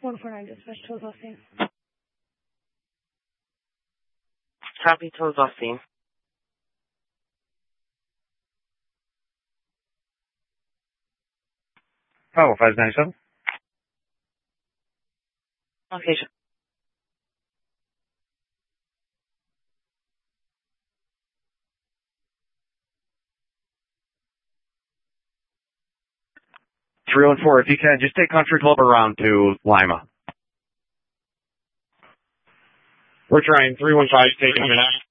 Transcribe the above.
149 dispatch, tows off scene. Copy, tows off scene. Oh, 597. Location. Three one four. If you can, just take Country Club around to Lima. We're trying 315 taking him in.